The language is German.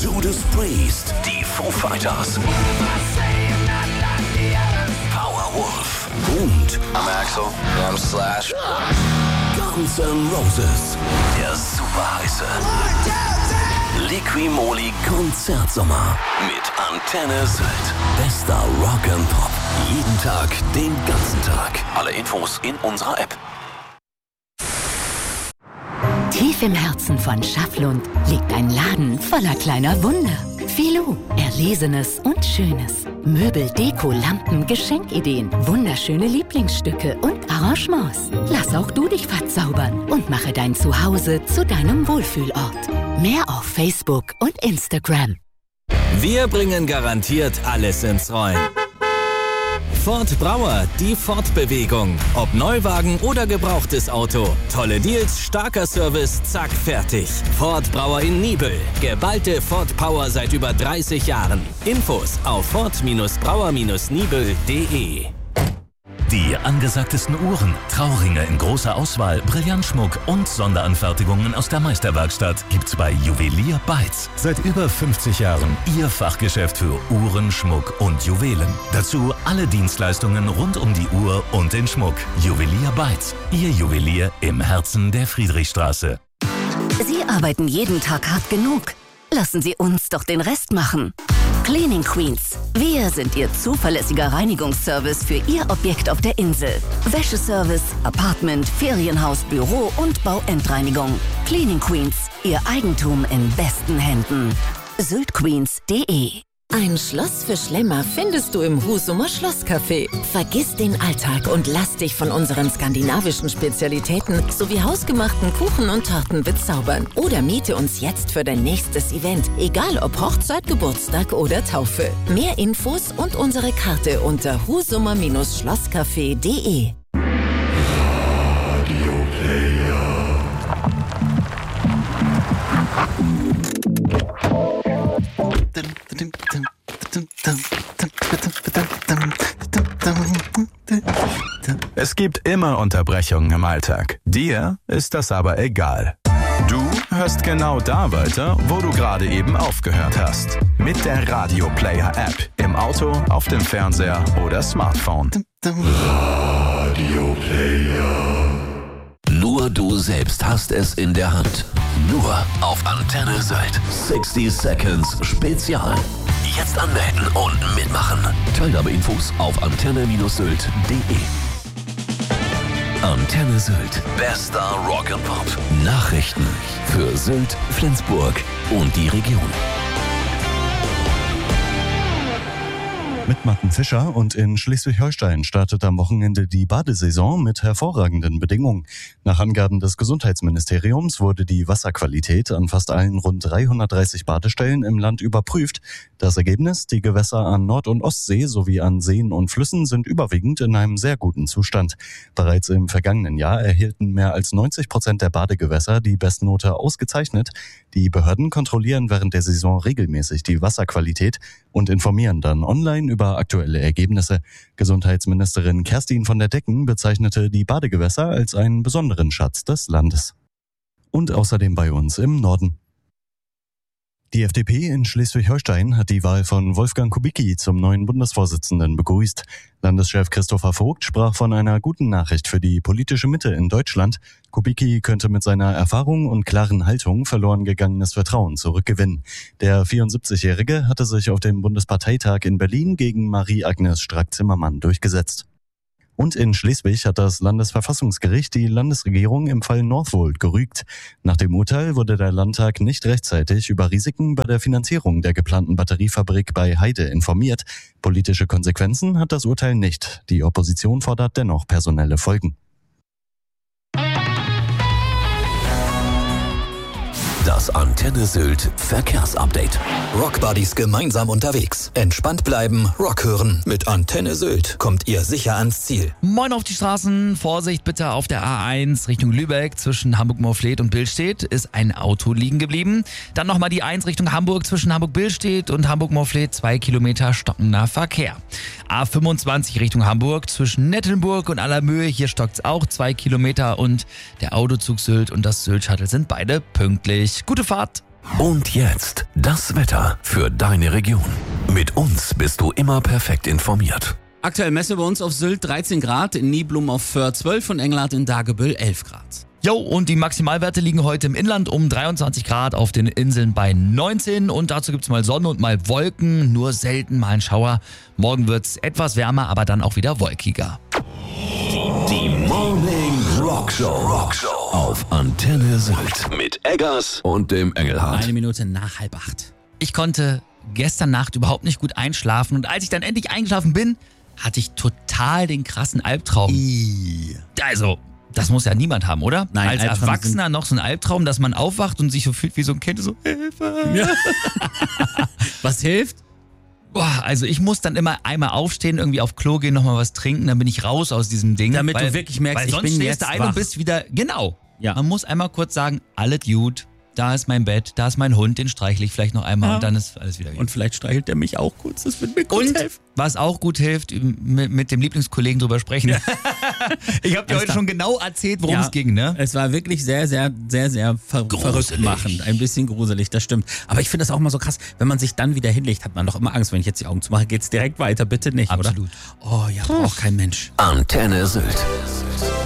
Judas Priest, die Foo Fighters, Powerwolf und Axel, I'm Slash. Guns N' Roses, der super heiße Liqui-Moly Konzertsommer mit Antenne Sylt. Bester Rock'n'Pop. Jeden Tag, den ganzen Tag. Alle Infos in unserer App. Tief im Herzen von Schafflund liegt ein Laden voller kleiner Wunder. Filou, Erlesenes und Schönes. Möbel, Deko, Lampen, Geschenkideen, wunderschöne Lieblingsstücke und Arrangements. Lass auch du dich verzaubern und mache dein Zuhause zu deinem Wohlfühlort. Mehr auf Facebook und Instagram. Wir bringen garantiert alles ins Rollen. Ford Brauer, die Fortbewegung. Ob Neuwagen oder gebrauchtes Auto. Tolle Deals, starker Service, zack, fertig. Ford Brauer in Nibel. Geballte Ford Power seit über 30 Jahren. Infos auf ford-brauer-nibel.de. Die angesagtesten Uhren, Trauringe in großer Auswahl, Brillantschmuck und Sonderanfertigungen aus der Meisterwerkstatt gibt's bei Juwelier Beitz. Seit über 50 Jahren Ihr Fachgeschäft für Uhren, Schmuck und Juwelen. Dazu alle Dienstleistungen rund um die Uhr und den Schmuck. Juwelier Beitz, Ihr Juwelier im Herzen der Friedrichstraße. Sie arbeiten jeden Tag hart genug. Lassen Sie uns doch den Rest machen. Cleaning Queens. Wir sind Ihr zuverlässiger Reinigungsservice für Ihr Objekt auf der Insel. Wäscheservice, Apartment, Ferienhaus, Büro und Bauendreinigung. Cleaning Queens. Ihr Eigentum in besten Händen. syltqueens.de. Ein Schloss für Schlemmer findest du im Husumer Schlosscafé. Vergiss den Alltag und lass dich von unseren skandinavischen Spezialitäten sowie hausgemachten Kuchen und Torten bezaubern. Oder miete uns jetzt für dein nächstes Event, egal ob Hochzeit, Geburtstag oder Taufe. Mehr Infos und unsere Karte unter husumer-schlosscafé.de. Es gibt immer Unterbrechungen im Alltag. Dir ist das aber egal. Du hörst genau da weiter, wo du gerade eben aufgehört hast. Mit der Radio Player App. Im Auto, auf dem Fernseher oder Smartphone. Radio Player. Nur du selbst hast es in der Hand. Nur auf Antenne Sylt. 60 Seconds Spezial. Jetzt anmelden und mitmachen. Teilnahmeinfos auf antenne-sylt.de. Antenne Sylt. Bester Rock'n'Pop. Nachrichten für Sylt, Flensburg und die Region. Mit Martin Fischer und in Schleswig-Holstein startet am Wochenende die Badesaison mit hervorragenden Bedingungen. Nach Angaben des Gesundheitsministeriums wurde die Wasserqualität an fast allen rund 330 Badestellen im Land überprüft. Das Ergebnis: die Gewässer an Nord- und Ostsee sowie an Seen und Flüssen sind überwiegend in einem sehr guten Zustand. Bereits im vergangenen Jahr erhielten mehr als 90% der Badegewässer die Bestnote ausgezeichnet. Die Behörden kontrollieren während der Saison regelmäßig die Wasserqualität und informieren dann online über aktuelle Ergebnisse. Gesundheitsministerin Kerstin von der Decken bezeichnete die Badegewässer als einen besonderen Schatz des Landes. Und außerdem bei uns im Norden. Die FDP in Schleswig-Holstein hat die Wahl von Wolfgang Kubicki zum neuen Bundesvorsitzenden begrüßt. Landeschef Christopher Vogt sprach von einer guten Nachricht für die politische Mitte in Deutschland. Kubicki könnte mit seiner Erfahrung und klaren Haltung verloren gegangenes Vertrauen zurückgewinnen. Der 74-Jährige hatte sich auf dem Bundesparteitag in Berlin gegen Marie-Agnes Strack-Zimmermann durchgesetzt. Und in Schleswig hat das Landesverfassungsgericht die Landesregierung im Fall Northvolt gerügt. Nach dem Urteil wurde der Landtag nicht rechtzeitig über Risiken bei der Finanzierung der geplanten Batteriefabrik bei Heide informiert. Politische Konsequenzen hat das Urteil nicht. Die Opposition fordert dennoch personelle Folgen. Das Antenne Sylt Verkehrsupdate. Rockbuddies gemeinsam unterwegs. Entspannt bleiben, Rock hören. Mit Antenne Sylt kommt ihr sicher ans Ziel. Moin auf die Straßen. Vorsicht bitte auf der A1 Richtung Lübeck zwischen Hamburg-Morfleet und Billstedt ist ein Auto liegen geblieben. Dann nochmal die 1 Richtung Hamburg zwischen Hamburg-Billstedt und Hamburg-Morfleet 2 Kilometer stockender Verkehr. A25 Richtung Hamburg zwischen Nettelnburg und Allermöhe. Hier stockt's auch 2 Kilometer und der Autozug Sylt und das Sylt-Shuttle sind beide pünktlich. Gute Fahrt! Und jetzt das Wetter für deine Region. Mit uns bist du immer perfekt informiert. Aktuell Messe bei uns auf Sylt 13 Grad, in Niblum auf Föhr 12 und Englert in Dagebüll 11 Grad. Jo, und die Maximalwerte liegen heute im Inland um 23 Grad, auf den Inseln bei 19 und dazu gibt's mal Sonne und mal Wolken, nur selten mal ein Schauer. Morgen wird's etwas wärmer, aber dann auch wieder wolkiger. Die Morning Rockshow auf Antenne Sylt mit Eggers und dem Engelhardt. 1 Minute nach 7:30. Ich konnte gestern Nacht überhaupt nicht gut einschlafen und als ich dann endlich eingeschlafen bin, hatte ich total den krassen Albtraum. Also, das muss ja niemand haben, oder? Nein, als Albträume Erwachsener noch so ein Albtraum, dass man aufwacht und sich so fühlt wie so ein Kind, so Hilfe. Ja. Was hilft? Boah, also ich muss dann immer einmal aufstehen, irgendwie auf Klo gehen, nochmal was trinken, dann bin ich raus aus diesem Ding. Damit du wirklich merkst, weil ich sonst bin stehst jetzt du ein wach. und bist wieder, genau. Ja. Man muss einmal kurz sagen, alles gut, da ist mein Bett, da ist mein Hund, den streichle ich vielleicht noch einmal und dann ist alles wieder gut. Und vielleicht streichelt er mich auch kurz, das wird mir gut Und helfen. was auch gut hilft, mit dem Lieblingskollegen drüber sprechen. Ja. Ich habe dir heute schon genau erzählt, worum es ging, ne? Es war wirklich sehr, sehr, sehr, sehr verrückt machend. Ein bisschen gruselig, das stimmt. Aber ich finde das auch mal so krass, wenn man sich dann wieder hinlegt, hat man doch immer Angst, wenn ich jetzt die Augen zumache, geht's direkt weiter, bitte nicht, Absolut. oder? Oh ja, braucht kein Mensch. Antenne Sylt.